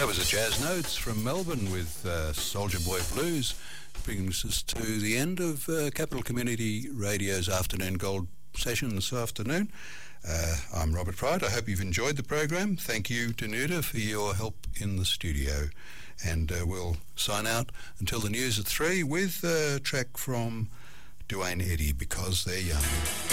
That was a Jazz Notes from Melbourne with Soldier Boy Blues. Brings us to the end of Capital Community Radio's Afternoon Gold session this afternoon. I'm Robert Pride. I hope you've enjoyed the program. Thank you, Danuta, for your help in the studio. And we'll sign out until the news at 3 with a track from Duane Eddy, Because They're Young.